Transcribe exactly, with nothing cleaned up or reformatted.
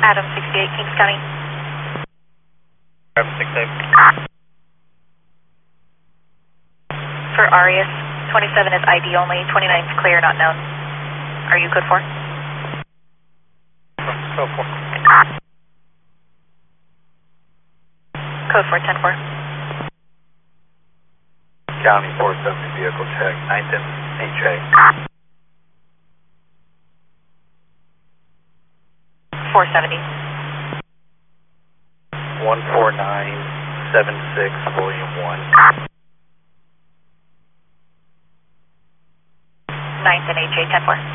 Adam sixty-eight, Kings County. Adam sixty-eight. For Arias, twenty-seven is I D only, twenty-nine is clear, not known. Are you code four? Code four. Code four, ten four. County four seventy vehicle check, ninth and H A. four seventy. one four nine seven six, volume one. ninth and H A, ten four.